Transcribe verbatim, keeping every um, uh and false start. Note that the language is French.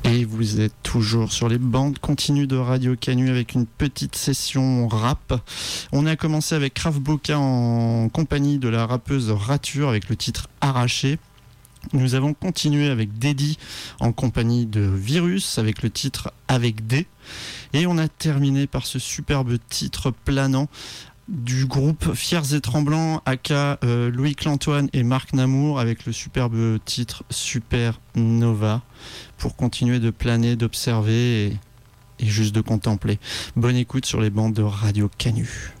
Et vous êtes toujours sur les bandes continues de Radio Canu avec une petite session rap. On a commencé avec Krav Boka en compagnie de la rappeuse Rature avec le titre Arraché. Nous avons continué avec Deddy en compagnie de Virus avec le titre Avec D. Et on a terminé par ce superbe titre planant du groupe Fiers et Tremblants, aka euh, Louis Clantoine et Marc Namour, avec le superbe titre Supernova, pour continuer de planer, d'observer et, et juste de contempler. Bonne écoute sur les bandes de Radio Canu.